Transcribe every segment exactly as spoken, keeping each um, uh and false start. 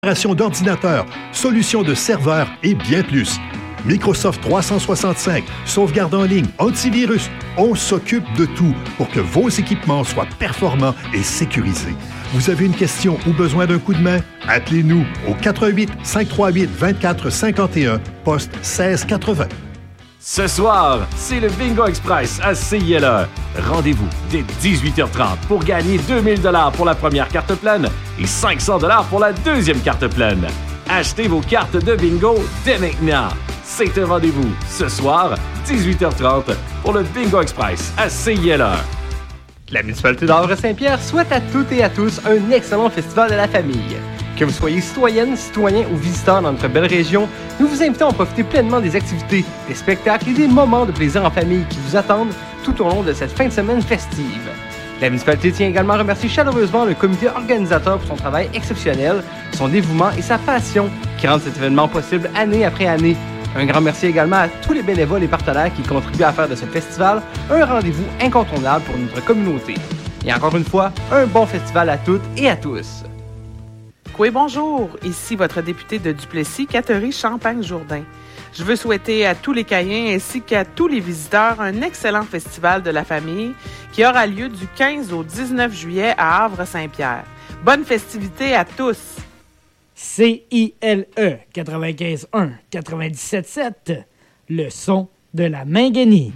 d'ordinateurs, solutions de serveurs et bien plus. Microsoft trois cent soixante-cinq, sauvegarde en ligne, antivirus, on s'occupe de tout pour que vos équipements soient performants et sécurisés. Vous avez une question ou besoin d'un coup de main? Appelez-nous au quatre un huit, cinq trois huit, vingt-quatre cinquante et un, poste seize quatre-vingts. Ce soir, c'est le Bingo Express à C I L E. Rendez-vous dès dix-huit heures trente pour gagner deux mille dollars pour la première carte pleine et cinq cents dollars pour la deuxième carte pleine. Achetez vos cartes de bingo dès maintenant. C'est un rendez-vous ce soir, dix-huit heures trente, pour le Bingo Express à C I L E. La municipalité d'Havre-Saint-Pierre souhaite à toutes et à tous un excellent festival de la famille. Que vous soyez citoyenne, citoyen ou visiteur dans notre belle région, nous vous invitons à profiter pleinement des activités, des spectacles et des moments de plaisir en famille qui vous attendent tout au long de cette fin de semaine festive. La municipalité tient également à remercier chaleureusement le comité organisateur pour son travail exceptionnel, son dévouement et sa passion qui rendent cet événement possible année après année. Un grand merci également à tous les bénévoles et partenaires qui contribuent à faire de ce festival un rendez-vous incontournable pour notre communauté. Et encore une fois, un bon festival à toutes et à tous. Oui, bonjour. Ici votre députée de Duplessis, Catherine Champagne-Jourdain. Je veux souhaiter à tous les Caïens ainsi qu'à tous les visiteurs un excellent festival de la famille qui aura lieu du quinze au dix-neuf juillet à Havre-Saint-Pierre. Bonne festivité à tous! C I L E quatre-vingt-quinze un quatre-vingt-dix-sept sept, le son de la Minguanie.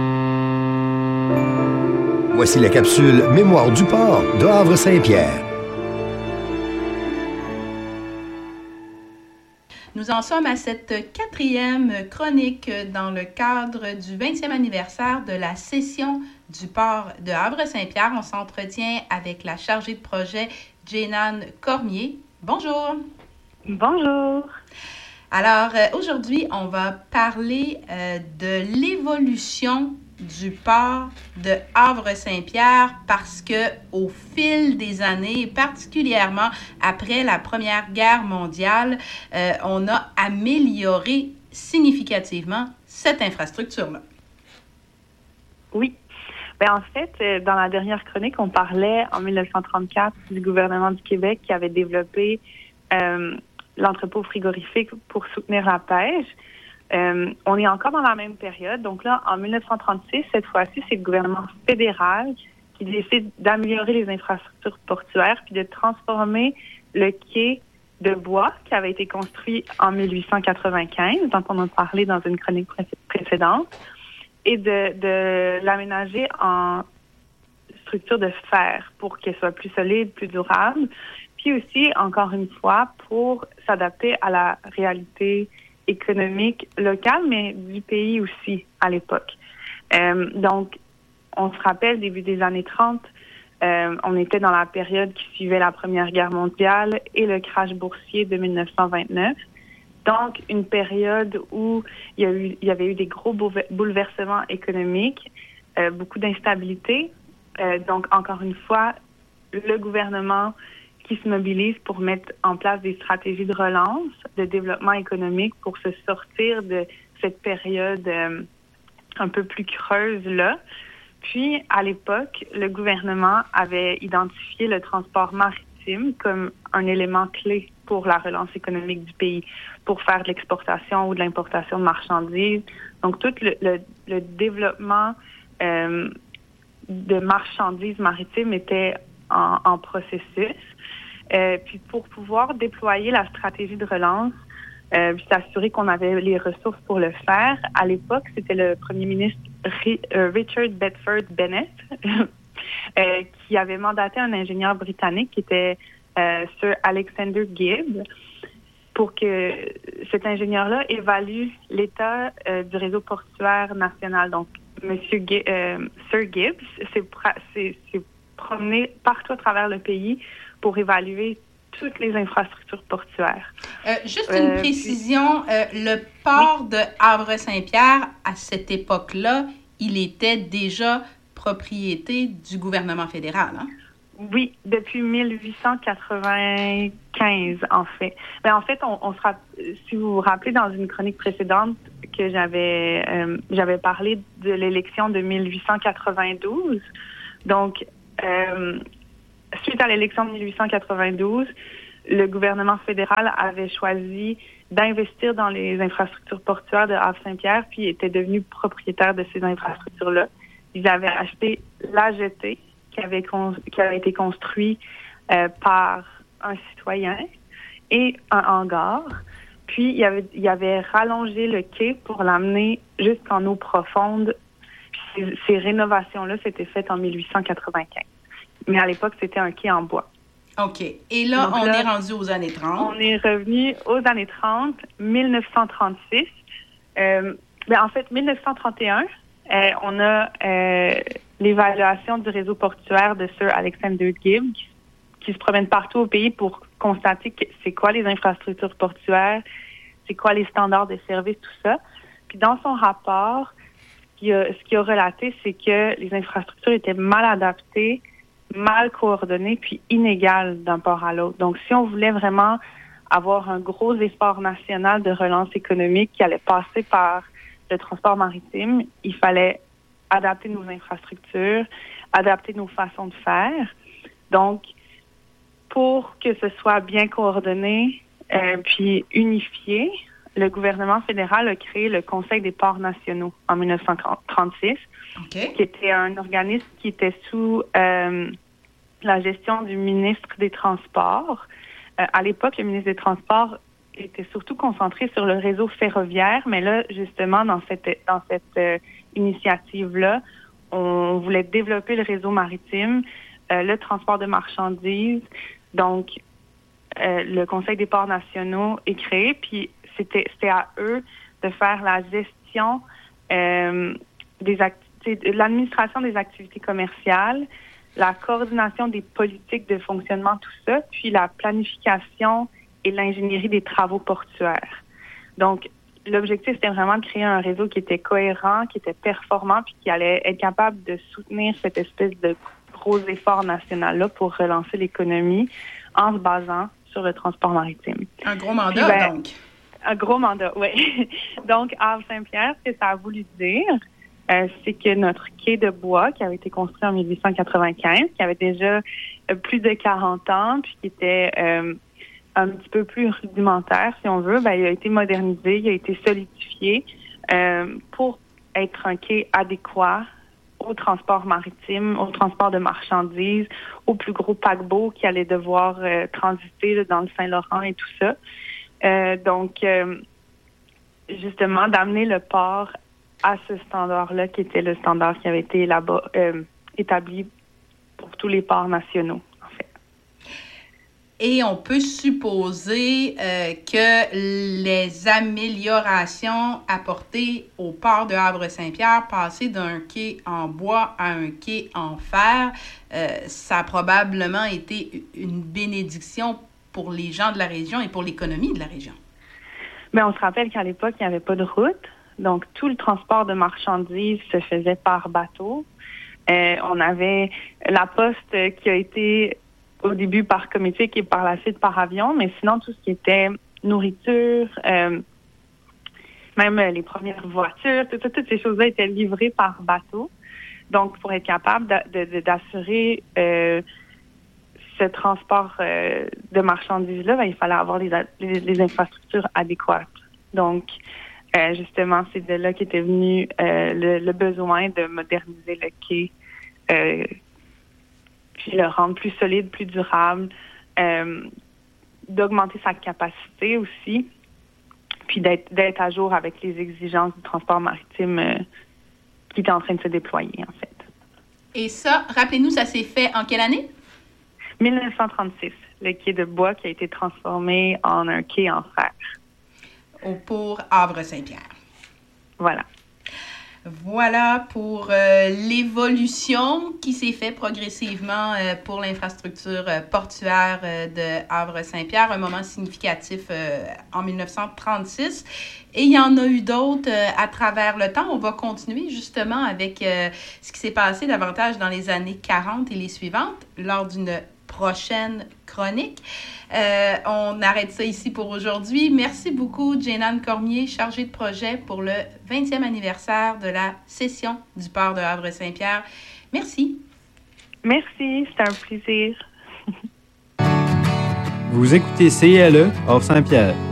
Voici la capsule Mémoire du port de Havre-Saint-Pierre. Nous en sommes à cette quatrième chronique dans le cadre du vingtième anniversaire de la cession du port de Havre-Saint-Pierre. On s'entretient avec la chargée de projet Jeanne Cormier. Bonjour. Bonjour. Alors, euh, aujourd'hui, on va parler euh, de l'évolution du port de Havre-Saint-Pierre parce que au fil des années, particulièrement après la Première Guerre mondiale, euh, on a amélioré significativement cette infrastructure-là. Oui. Bien, en fait, dans la dernière chronique, on parlait en dix-neuf cent trente-quatre du gouvernement du Québec qui avait développé euh, l'entrepôt frigorifique pour soutenir la pêche. Euh, on est encore dans la même période. Donc là, en dix-neuf cent trente-six, cette fois-ci, c'est le gouvernement fédéral qui décide d'améliorer les infrastructures portuaires puis de transformer le quai de bois qui avait été construit en dix-huit cent quatre-vingt-quinze, dont on a parlé dans une chronique pré- précédente, et de, de l'aménager en structure de fer pour qu'elle soit plus solide, plus durable, puis aussi, encore une fois, pour s'adapter à la réalité économique locale, mais du pays aussi à l'époque. Euh, donc, on se rappelle, début des années trente, euh, on était dans la période qui suivait la Première Guerre mondiale et le crash boursier de dix-neuf cent vingt-neuf. Donc, une période où il y, a eu, il y avait eu des gros bouleversements économiques, euh, beaucoup d'instabilité. Euh, donc, encore une fois, le gouvernement qui se mobilise pour mettre en place des stratégies de relance, de développement économique pour se sortir de cette période euh, un peu plus creuse-là. Puis, à l'époque, le gouvernement avait identifié le transport maritime comme un élément clé pour la relance économique du pays, pour faire de l'exportation ou de l'importation de marchandises. Donc, tout le, le, le développement euh, de marchandises maritimes était en, en processus. Euh, puis pour pouvoir déployer la stratégie de relance, euh, puis s'assurer qu'on avait les ressources pour le faire, à l'époque, c'était le premier ministre Richard Bedford Bennett euh, qui avait mandaté un ingénieur britannique qui était euh, Sir Alexander Gibbs pour que cet ingénieur-là évalue l'état euh, du réseau portuaire national. Donc, Monsieur G- euh, Sir Gibbs s'est, s'est, s'est promené partout à travers le pays pour évaluer toutes les infrastructures portuaires. Euh, juste une euh, précision, puis, euh, le port oui. de Havre-Saint-Pierre, à cette époque-là, il était déjà propriété du gouvernement fédéral, hein? Oui, depuis dix-huit cent quatre-vingt-quinze, en fait. Mais en fait, on, on se rapp- si vous vous rappelez, dans une chronique précédente que j'avais, euh, j'avais parlé de l'élection de dix-huit cent quatre-vingt-douze. Donc, euh, suite à l'élection de dix-huit cent quatre-vingt-douze, le gouvernement fédéral avait choisi d'investir dans les infrastructures portuaires de Havre-Saint-Pierre, puis était devenu propriétaire de ces infrastructures-là. Ils avaient acheté l'A G T, qui avait, con- qui avait été construit euh, par un citoyen, et un hangar. Puis, il avait, il avait rallongé le quai pour l'amener jusqu'en eau profonde. Puis ces, ces rénovations-là, s'étaient faites en dix-huit cent quatre-vingt-quinze. Mais à l'époque, c'était un quai en bois. OK. Et là, Donc on là, est rendu aux années trente. On est revenu aux années trente, dix-neuf cent trente-six. Euh, ben, en fait, dix-neuf cent trente et un, euh, on a euh, l'évaluation du réseau portuaire de Sir Alexander Gibb, qui, qui se promène partout au pays pour constater que c'est quoi les infrastructures portuaires, c'est quoi les standards de service, tout ça. Puis dans son rapport, ce qu'il a, ce qu'il a relaté, c'est que les infrastructures étaient mal adaptées, mal coordonnées, puis inégales d'un port à l'autre. Donc, si on voulait vraiment avoir un gros effort national de relance économique qui allait passer par le transport maritime, il fallait adapter nos infrastructures, adapter nos façons de faire. Donc, pour que ce soit bien coordonné euh, puis unifié, le gouvernement fédéral a créé le Conseil des ports nationaux en dix-neuf cent trente-six, okay. qui était un organisme qui était sous euh, la gestion du ministre des Transports. Euh, à l'époque, le ministre des Transports était surtout concentré sur le réseau ferroviaire, mais là, justement, dans cette, dans cette euh, initiative-là, on voulait développer le réseau maritime, euh, le transport de marchandises. Donc, euh, le Conseil des ports nationaux est créé, puis c'était, c'était à eux de faire la gestion euh, des activités, l'administration des activités commerciales, la coordination des politiques de fonctionnement, tout ça, puis la planification et l'ingénierie des travaux portuaires. Donc, l'objectif, c'était vraiment de créer un réseau qui était cohérent, qui était performant, puis qui allait être capable de soutenir cette espèce de gros effort national-là pour relancer l'économie en se basant sur le transport maritime. Un gros mandat, puis, ben, donc. Un gros mandat, oui. Donc, Havre-Saint-Pierre, ce que ça a voulu dire, euh, c'est que notre quai de bois, qui avait été construit en dix-huit cent quatre-vingt-quinze, qui avait déjà euh, plus de quarante ans, puis qui était euh, un petit peu plus rudimentaire, si on veut, ben, il a été modernisé, il a été solidifié euh, pour être un quai adéquat au transport maritime, au transport de marchandises, aux plus gros paquebots qui allaient devoir euh, transiter là, dans le Saint-Laurent et tout ça. Euh, donc, euh, justement, d'amener le port à ce standard-là, qui était le standard qui avait été là-bas euh, établi pour tous les ports nationaux, en fait. Et on peut supposer euh, que les améliorations apportées au port de Havre-Saint-Pierre, passer d'un quai en bois à un quai en fer, euh, ça a probablement été une bénédiction pour les gens de la région et pour l'économie de la région. Bien, on se rappelle qu'à l'époque, il n'y avait pas de route. Donc, tout le transport de marchandises se faisait par bateau. Euh, on avait la poste qui a été au début par Cométique et par la suite par avion, mais sinon, tout ce qui était nourriture, euh, même les premières voitures, tout, tout, toutes ces choses-là étaient livrées par bateau. Donc, pour être capable de, de, d'assurer euh, ce transport euh, de marchandises-là, ben, il fallait avoir les, les, les infrastructures adéquates. Donc, euh, justement, c'est de là qu'était venu euh, le, le besoin de moderniser le quai, euh, puis le rendre plus solide, plus durable, euh, d'augmenter sa capacité aussi, puis d'être, d'être à jour avec les exigences du transport maritime euh, qui est en train de se déployer, en fait. Et ça, rappelez-nous, ça s'est fait en quelle année? dix-neuf cent trente-six, le quai de bois qui a été transformé en un quai en fer. Au pour Havre-Saint-Pierre. Voilà. Voilà pour euh, l'évolution qui s'est faite progressivement euh, pour l'infrastructure euh, portuaire euh, de Havre-Saint-Pierre, un moment significatif euh, en dix-neuf cent trente-six. Et il y en a eu d'autres euh, à travers le temps. On va continuer justement avec euh, ce qui s'est passé davantage dans les années quarante et les suivantes lors d'une prochaine chronique. Euh, on arrête ça ici pour aujourd'hui. Merci beaucoup, Jeanne Cormier, chargée de projet pour le vingtième anniversaire de la session du port de Havre-Saint-Pierre. Merci. Merci, c'était un plaisir. Vous écoutez C I L E, Havre Saint-Pierre.